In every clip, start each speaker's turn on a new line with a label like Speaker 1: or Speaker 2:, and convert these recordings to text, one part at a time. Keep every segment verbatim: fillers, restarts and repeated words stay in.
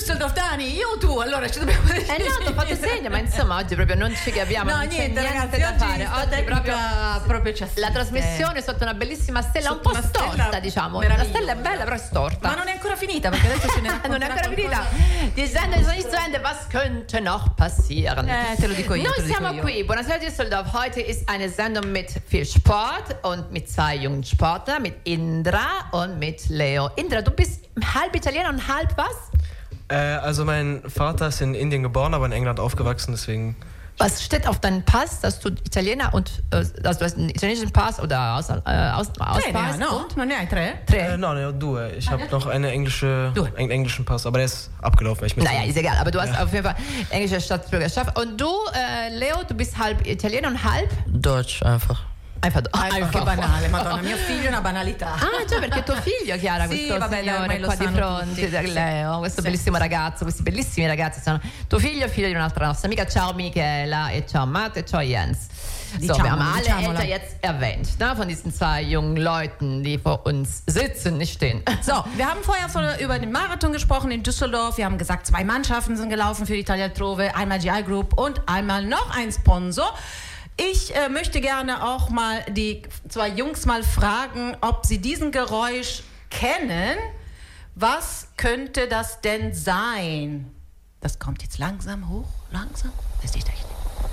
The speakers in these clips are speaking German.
Speaker 1: Düsseldorf, Dani, io o tu? Allora ci dobbiamo decidere.
Speaker 2: Eh no, ti ho fatto segno, ma insomma oggi proprio non ci capiamo,
Speaker 1: no,
Speaker 2: non
Speaker 1: niente,
Speaker 2: c'è
Speaker 1: ragazzi,
Speaker 2: niente da
Speaker 1: oggi
Speaker 2: fare.
Speaker 1: sta
Speaker 2: Oggi
Speaker 1: tecnica
Speaker 2: proprio,
Speaker 1: proprio ci assiste.
Speaker 2: la trasmissione sotto una bellissima stella,
Speaker 1: Sotto
Speaker 2: un po'
Speaker 1: una stella
Speaker 2: storta, diciamo. La
Speaker 1: meravigliosa.
Speaker 2: stella è bella, però è storta.
Speaker 1: Ma non è ancora finita, perché adesso ce ne
Speaker 2: non è ancora
Speaker 1: qualcosa.
Speaker 2: finita. Die Sendung ist noch nicht zu Ende. Was könnte noch passieren?
Speaker 1: Eh, te lo dico io.
Speaker 2: Noi
Speaker 1: te lo dico
Speaker 2: siamo
Speaker 1: io.
Speaker 2: qui. Buonasera Düsseldorf. Heute ist eine Sendung mit viel Sport und mit zwei jungen Sportlern, mit Indra und mit Leo. Indra, du bist halb Italiener und halb was?
Speaker 3: Äh, also mein Vater ist in Indien geboren, aber in England aufgewachsen, deswegen...
Speaker 2: Was steht auf deinem Pass, dass du Italiener und äh, dass du hast einen italienischen Pass oder aus, äh, aus, Auspass?
Speaker 1: Tre ne ha, no?
Speaker 2: Und?
Speaker 1: Non ne hai tre?
Speaker 2: Tre.
Speaker 3: Äh, no, ne, due. Ich habe noch eine englische,
Speaker 2: Du.
Speaker 3: einen englischen Pass, aber der ist abgelaufen. Weil ich mit
Speaker 2: Naja, ist egal, aber du hast auf jeden Fall englische Staatsbürgerschaft. Und du, äh, Leo, du bist halb Italiener und halb?
Speaker 4: Deutsch einfach.
Speaker 2: Einfach,
Speaker 1: Einfach, che banale, madonna, mio figlio è una banalità.
Speaker 2: Ah, già, perché tuo figlio, Chiara,
Speaker 1: Sì,
Speaker 2: questo
Speaker 1: vabbè,
Speaker 2: signore
Speaker 1: ormai lo
Speaker 2: qua di
Speaker 1: sanno
Speaker 2: fronte,
Speaker 1: tutti.
Speaker 2: da Leo, questo
Speaker 1: Sì.
Speaker 2: bellissimo ragazzo, questi bellissimi ragazzi sono tuo figlio e figlio di un'altra nostra amica. Ciao Michaela e ciao Matt e ciao Jens. So,
Speaker 1: Diciamo,
Speaker 2: wir haben alle
Speaker 1: diciamola.
Speaker 2: Eltern jetzt erwähnt, ne, von diesen zwei jungen Leuten, die vor uns sitzen, nicht stehen.
Speaker 1: So, wir haben vorher von, über den Marathon gesprochen in Düsseldorf. Wir haben gesagt, zwei Mannschaften sind gelaufen für die Italia Trove, einmal G I Group und einmal noch ein Sponsor. Ich äh, möchte gerne auch mal die zwei Jungs mal fragen, ob sie diesen Geräusch kennen. Was könnte das denn sein? Das kommt jetzt langsam hoch, langsam. Das ist die Technik.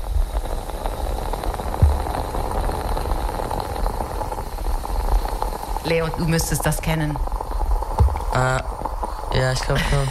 Speaker 1: Leo, du müsstest das kennen.
Speaker 4: Äh, ja, ich glaube schon.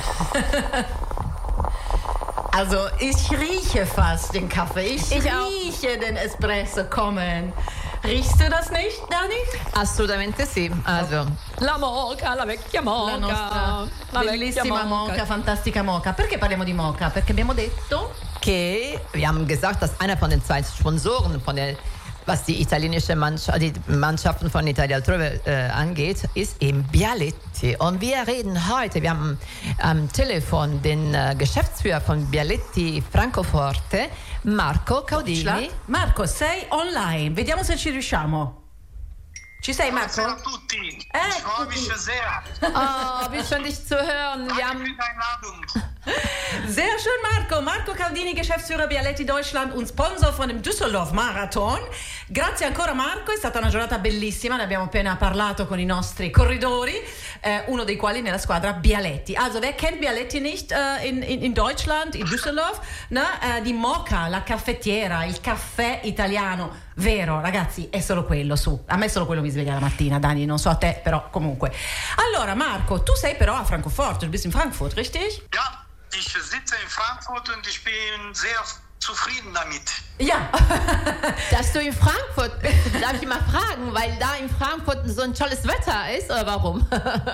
Speaker 1: Also ich rieche fast den Kaffee. Ich,
Speaker 2: Ich auch.
Speaker 1: rieche den Espresso kommen. Riechst du das nicht, Dani?
Speaker 2: Assolutamente sì. Also, la moca, la vecchia moca.
Speaker 1: La nostra
Speaker 2: la vecchia
Speaker 1: bellissima moca, fantastica moca. Perché parliamo di moca? Perché abbiamo detto
Speaker 2: Okay, wir haben gesagt, dass einer von den zwei Sponsoren, von der, was die italienische Mannschaft, die Mannschaften von Italia Trove äh, angeht, ist eben Bialetti. Und wir reden heute, wir haben am Telefon den äh, Geschäftsführer von Bialetti Francoforte, Marco Caudini.
Speaker 1: Marco, sei online. Vediamo se ci riusciamo. Ci sei, Marco?
Speaker 5: Buonasera a tutti. Ich
Speaker 1: Eccoci.
Speaker 5: freue mich sehr.
Speaker 2: Oh, wie schön dich zu hören. Wir
Speaker 5: Danke
Speaker 2: haben
Speaker 5: für die Einladung.
Speaker 1: Sehr schön, Marco. Marco Caudini, Geschäftsführer Bialetti Deutschland und Sponsor von dem Düsseldorf Marathon. Grazie ancora Marco, è stata una giornata bellissima, ne abbiamo appena parlato con i nostri corridori, eh, uno dei quali nella squadra Bialetti. Also wer kennt Bialetti nicht äh, in, in, in Deutschland, in Düsseldorf? Ne? Äh, die Moka, la caffettiera, il caffè italiano. Vero, ragazzi, è solo quello, su. A me solo quello mi sveglia la mattina, Dani, non so a te, però comunque. Allora Marco, tu sei però a Francoforte, du bist in Frankfurt, richtig?
Speaker 5: Ja, ich sitze in Frankfurt und ich bin sehr zufrieden damit.
Speaker 1: Ja.
Speaker 2: dass du in Frankfurt bist. Darf ich mal fragen, weil da in Frankfurt so ein tolles Wetter ist, oder warum?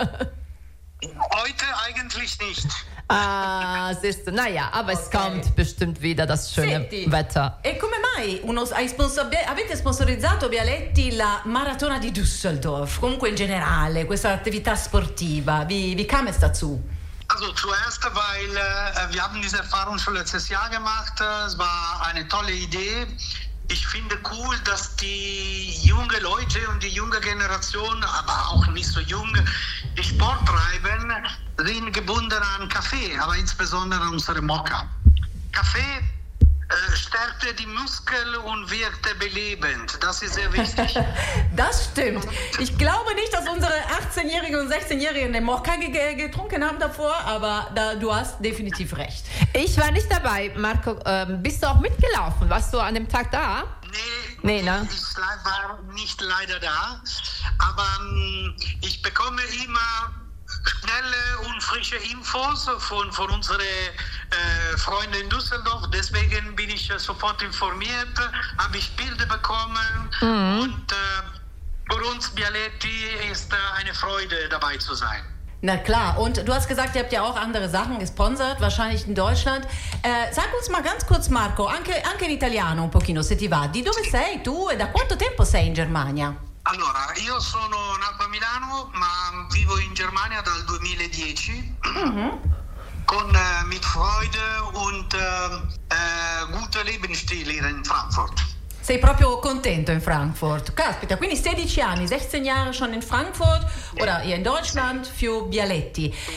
Speaker 5: Heute eigentlich nicht.
Speaker 2: Ah, siehst du, naja, aber es kommt bestimmt wieder das schöne
Speaker 1: Senti,
Speaker 2: Wetter.
Speaker 1: e come mai uno, hai sponsor, avete sponsorizzato Bialetti la maratona di Düsseldorf? Comunque in generale, questa attività sportiva, wie, wie kam es dazu?
Speaker 5: Also zuerst, weil äh, wir haben diese Erfahrung schon letztes Jahr gemacht. Es war eine tolle Idee. Ich finde cool, dass die junge Leute und die junge Generation, aber auch nicht so jung, die Sport treiben, sind gebunden an Kaffee, aber insbesondere an unsere Mokka. Kaffee äh, stärkte die Muskeln und wirkte belebend. Das ist sehr wichtig.
Speaker 1: Das stimmt. Ich glaube nicht, dass unsere achtzehnjährigen und sechzehnjährigen den Mokka ge- getrunken haben davor, aber da, du hast definitiv recht.
Speaker 2: Ich war nicht dabei, Marco. Ähm, bist du auch mitgelaufen? Warst du an dem Tag da?
Speaker 5: Nee,
Speaker 2: Nee, ne?
Speaker 5: ich war nicht leider da, aber ähm, ich bekomme immer schnelle und frische Infos von, von unseren äh, Freunden in Düsseldorf. Deswegen bin ich äh, sofort informiert, habe ich Bilder bekommen
Speaker 2: Mhm.
Speaker 5: und äh, für uns Bialetti ist äh, eine Freude dabei zu sein.
Speaker 1: Na klar, und du hast gesagt, ihr habt ja auch andere Sachen gesponsert, wahrscheinlich in Deutschland. Eh, sag uns mal ganz kurz, Marco, anche, anche in italiano un pochino, se ti va. Di dove sei tu e da quanto tempo sei in Germania?
Speaker 5: Allora, io sono nato a Milano, ma vivo in Germania dal duemiladieci,
Speaker 1: Mhm.
Speaker 5: con äh, mit Freude und äh, äh, guter Lebensstil hier in Frankfurt.
Speaker 1: Sei proprio contento in Frankfurt. Caspita, quindi sedici anni, sechzehn Jahre schon in Frankfurt oder hier in Deutschland für Bialetti.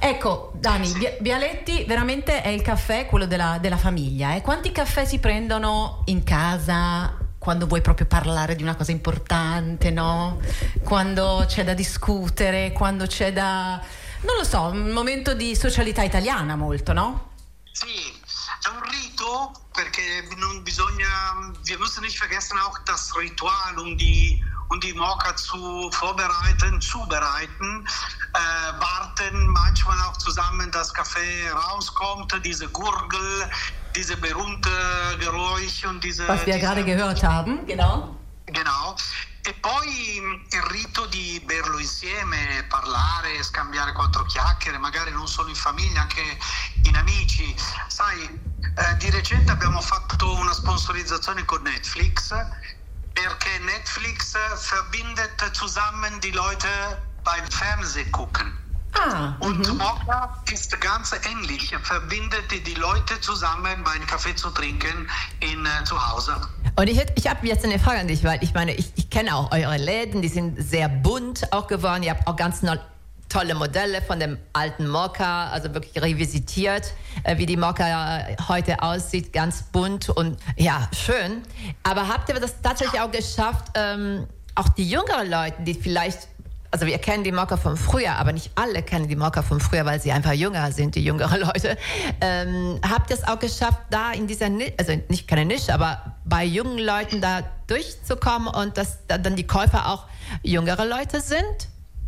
Speaker 1: Ecco, Dani, Bialetti veramente è il caffè, quello della, della famiglia. Eh? Quanti caffè si prendono in casa quando vuoi proprio parlare di una cosa importante, no? Quando c'è da discutere, quando c'è da... non lo so, un momento di socialità italiana molto, no?
Speaker 5: Sì, è un rito, perché non bisogna... Wir müssen nicht vergessen auch das Ritual, um die... um die Mokka zu vorbereiten, zubereiten, äh, warten manchmal auch zusammen, dass Kaffee rauskommt, diese Gurgel, diese berühmte Geräusch und diese...
Speaker 1: Was wir
Speaker 5: diese,
Speaker 1: gerade gehört haben, genau.
Speaker 5: Genau. E poi il rito di berlo insieme, parlare, scambiare quattro chiacchiere, magari non solo in famiglia, anche in amici. Sai, eh, di recente abbiamo fatto una sponsorizzazione con Netflix, perché Netflix verbindet zusammen die Leute beim Fernsehen gucken.
Speaker 1: Ah,
Speaker 5: und
Speaker 1: mhm.
Speaker 5: Mokka ist ganz ähnlich, verbindet die Leute zusammen beim Kaffee zu trinken in, äh, zu Hause.
Speaker 2: Und ich, ich habe jetzt eine Frage an dich, weil ich meine, ich, ich kenne auch eure Läden, die sind sehr bunt auch geworden. Ihr habt auch ganz no- tolle Modelle von dem alten Mokka, also wirklich revisitiert, äh, wie die Mokka heute aussieht, ganz bunt und ja, schön. Aber habt ihr das tatsächlich auch geschafft, ähm, auch die jüngeren Leute, die vielleicht, also wir kennen die Mokka von früher, aber nicht alle kennen die Mokka von früher, weil sie einfach jünger sind, die jüngeren Leute. Ähm, habt ihr es auch geschafft, da in dieser, Nische, also nicht keine Nische, aber bei jungen Leuten da durchzukommen und dass da dann die Käufer auch jüngere Leute sind?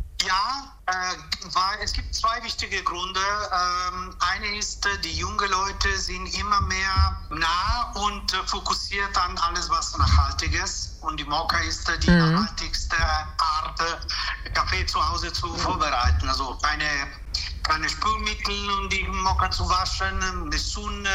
Speaker 5: Ja, äh, weil es gibt zwei wichtige Gründe. Ähm, eine ist, äh, die jungen Leute sind immer mehr nah und äh, fokussiert an alles, was Nachhaltiges. Und die Mokka ist äh, die mhm. nachhaltigste Art, äh, Kaffee zu Hause zu vorbereiten. Also keine, keine Spülmittel, um die Mokka zu waschen, nessun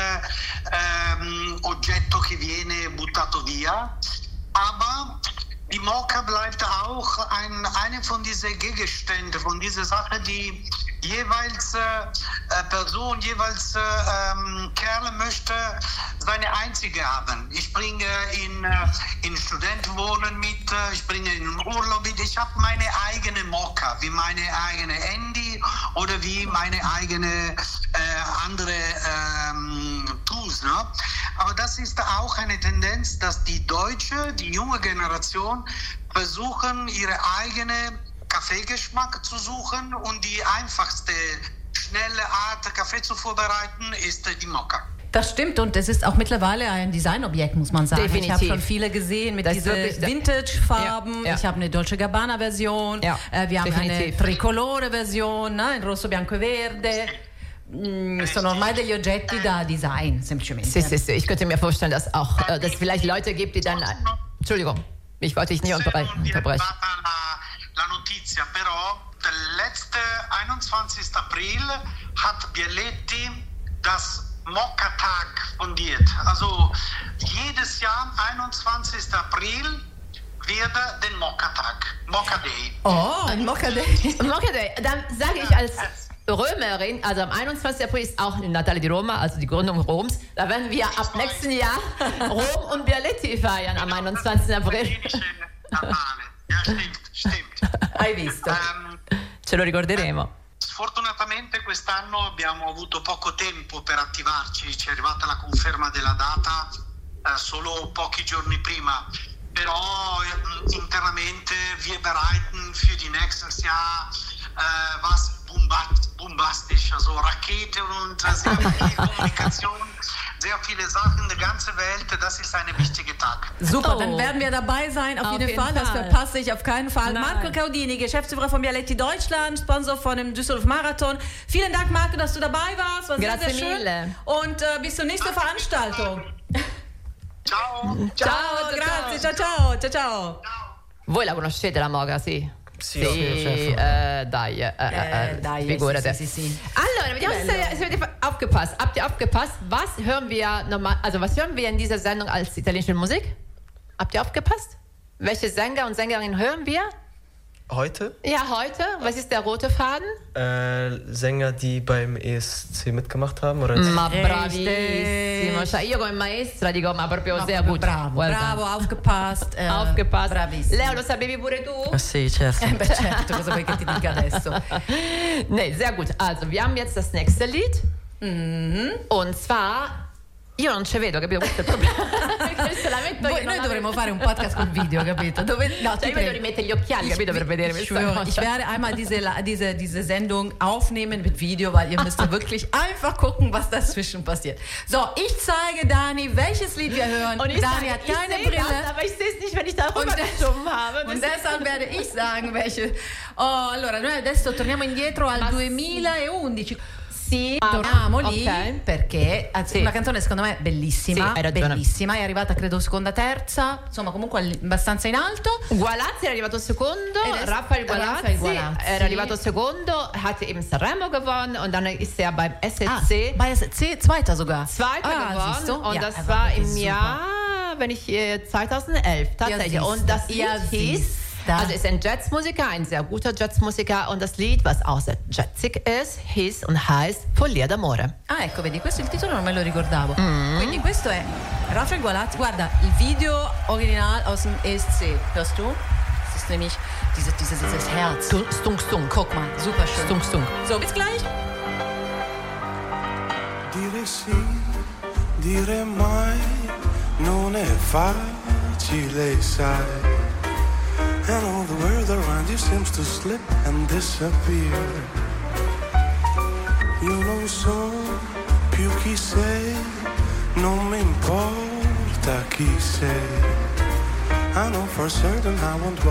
Speaker 5: ähm, oggetto che viene buttato via. Aber die Mokka bleibt auch ein, eine von diesen Gegenständen, von dieser Sache, die jeweils äh, Person, jeweils äh, ähm, Kerl möchte seine einzige haben. Ich bringe in, äh, in Studentenwohnen mit, äh, ich bringe in Urlaub mit. Ich habe meine eigene Mokka, wie meine eigene Handy oder wie meine eigene äh, andere ähm, Tools. Ne? Aber das ist auch eine Tendenz, dass die Deutsche, die junge Generation, versuchen, ihre eigene Kaffeegeschmack zu suchen und die einfachste, schnelle Art, Kaffee zu vorbereiten, ist die Mokka.
Speaker 1: Das stimmt und es ist auch mittlerweile ein Designobjekt, muss man sagen.
Speaker 2: Definitiv.
Speaker 1: Ich habe schon viele gesehen mit diesen Vintage-Farben.
Speaker 2: Ja, ja.
Speaker 1: Ich habe eine Dolce Gabbana-Version.
Speaker 2: Ja,
Speaker 1: äh, wir haben
Speaker 2: definitiv.
Speaker 1: eine Tricolore-Version, ne? In rosso, bianco e verde. Mm, sono ormai degli oggetti da design, semplicemente.
Speaker 2: Sì, sì, sì. Ich könnte mir vorstellen, dass auch, äh, dass es vielleicht Leute gibt, die dann... Entschuldigung, ich wollte dich nicht unterbre- unterbrechen.
Speaker 5: La notizia, però, der letzte einundzwanzigsten April hat Bialetti das Mokka-Tag fundiert. Also jedes Jahr, einundzwanzigsten April, wird den Mokka-Tag, Mokka-Day.
Speaker 1: Oh, ein Mokka-Day.
Speaker 2: Mokka-Day, dann sage ich als Römerin, also am einundzwanzigsten April ist auch Natale di Roma, also die Gründung Roms. Da werden wir ab nächsten Jahr Rom und Bialetti feiern am einundzwanzigsten April.
Speaker 5: Ja, stimmt, stimmt.
Speaker 1: Hai visto?
Speaker 5: Um,
Speaker 2: Ce lo ricorderemo.
Speaker 5: Sfortunatamente quest'anno abbiamo avuto poco tempo per attivarci, ci è arrivata la conferma della data eh, solo pochi giorni prima, però eh, internamente wir bereiten für die nächstes Jahr äh, was bombastisch, also Rakete und äh, sehr viel Kommunikation, sehr viele Sachen, die ganze Welt, das ist ein wichtiger Tag.
Speaker 1: Super,
Speaker 2: Oh.
Speaker 1: dann werden wir dabei sein, auf,
Speaker 2: Auf
Speaker 1: jeden,
Speaker 2: jeden
Speaker 1: Fall. Das
Speaker 2: Fall.
Speaker 1: verpasse ich auf keinen Fall.
Speaker 2: Nein.
Speaker 1: Marco Caudini, Geschäftsführer von Bialetti Deutschland, Sponsor von dem Düsseldorf Marathon. Vielen Dank, Marco, dass du dabei warst. War
Speaker 2: Grazie
Speaker 1: sehr, sehr schön.
Speaker 2: mille.
Speaker 1: Und äh, bis zur nächsten Veranstaltung.
Speaker 5: Ciao!
Speaker 1: Ciao,
Speaker 2: Ciao,
Speaker 1: grazie, ciao, ciao, ciao, ciao.
Speaker 2: Voi la conoscete la Mokka, sì?
Speaker 3: Sì, sì, certo.
Speaker 2: eh, dai, eh, eh,
Speaker 1: Eh, dai,
Speaker 2: figurate.
Speaker 1: sì, sì, sì.
Speaker 2: Allora, vediamo se, se avete aufgepasst. Habt ihr aufgepasst? Was hören wir normal, also was hören wir in dieser Sendung als italienische Musik? Habt ihr aufgepasst? Welche Sänger und Sängerinnen hören wir?
Speaker 3: Heute?
Speaker 2: Ja, heute. Was ist der rote Faden?
Speaker 3: Äh, Sänger, die beim E S C mitgemacht haben? Oder?
Speaker 2: Ma
Speaker 1: Richtig.
Speaker 2: bravissimo. Cioè, io come maestra dico, ma proprio
Speaker 1: No,
Speaker 2: sehr gut.
Speaker 1: Bravo,
Speaker 2: Well
Speaker 1: bravo,
Speaker 2: done.
Speaker 1: aufgepasst. eh,
Speaker 2: Aufgepasst.
Speaker 1: Bravissimo.
Speaker 2: Leo, lo sapevi pure tu?
Speaker 4: Ah, sì, certo.
Speaker 1: Eh, beh, certo, cosa vuoi che ti dica adesso?
Speaker 2: Nee, sehr gut. Also, wir haben jetzt das nächste Lied. Und zwar, io non ci vedo, capito? Questo è il problema. Questo la metto
Speaker 1: Voi-
Speaker 2: io,
Speaker 1: noi
Speaker 2: non
Speaker 1: dovremmo
Speaker 2: la
Speaker 1: fare un podcast con video, capito? Dove, no,
Speaker 2: Cioè,
Speaker 1: ti
Speaker 2: io vedo
Speaker 1: prego.
Speaker 2: rimettere gli occhiali, capito? Per vedere
Speaker 1: ich
Speaker 2: questa
Speaker 1: schwöre,
Speaker 2: cosa.
Speaker 1: ich werde einmal diese, La- diese, diese Sendung aufnehmen mit Video, weil ihr müsst wirklich einfach gucken, was dazwischen passiert. So, ich zeige Dani, welches Lied wir hören.
Speaker 2: Und ich
Speaker 1: Dani
Speaker 2: sage,
Speaker 1: hat
Speaker 2: ich
Speaker 1: keine
Speaker 2: sehe
Speaker 1: Brille.
Speaker 2: das, aber ich sehe es nicht, wenn ich da
Speaker 1: Und,
Speaker 2: rübergeschoben habe.
Speaker 1: und deshalb werde ich sagen, welche. Oh, allora, noi adesso torniamo indietro al
Speaker 2: Ma sì.
Speaker 1: duemilaundici.
Speaker 2: Sì,
Speaker 1: Torniamo lì
Speaker 2: ok.
Speaker 1: perché anzi,
Speaker 2: Sì.
Speaker 1: una canzone secondo me bellissima,
Speaker 2: Sì, hai ragione.
Speaker 1: bellissima, è arrivata credo seconda, terza, insomma comunque all- abbastanza in alto.
Speaker 2: Gualazzi era arrivato secondo,
Speaker 1: Ed è-
Speaker 2: Raphael Gualazzi,
Speaker 1: Raphael Gualazzi.
Speaker 2: era arrivato secondo, hatte eben Sanremo gewonnen und dann ist er beim S
Speaker 1: Ah,
Speaker 2: S C
Speaker 1: bei S C Zweiter sogar.
Speaker 2: Zweiter
Speaker 1: Ah, siehst du?
Speaker 2: gewonnen und
Speaker 1: Ja,
Speaker 2: das
Speaker 1: er
Speaker 2: war
Speaker 1: wirklich
Speaker 2: im
Speaker 1: super.
Speaker 2: Jahr, wenn ich äh, zweitausendelf tatsächlich.
Speaker 1: Ja,
Speaker 2: und das
Speaker 1: siehst du. Ja,
Speaker 2: Lied hieß,
Speaker 1: siehst du.
Speaker 2: also ist ein Jazzmusiker, ein sehr guter Jazzmusiker und das Lied, was auch sehr jazzig ist, hieß und heißt Follia d'amore.
Speaker 1: Ah, ecco, vedi, questo il titolo non me lo ricordavo.
Speaker 2: Mm.
Speaker 1: Quindi questo è Raphael Gualazzi. Guarda, il video original aus dem E S C. Hörst du? Das ist nämlich dieses, dieses, dieses Herz.
Speaker 2: Stunk, stunk, stunk.
Speaker 1: Guck mal, super schön.
Speaker 2: Stunk, stunk.
Speaker 1: So, bis gleich.
Speaker 6: Dire sì, dire mai, non è facile, sai. And all the world around you seems to slip and disappear. Io non so più chi sei, non mi importa chi sei. I know for certain I won't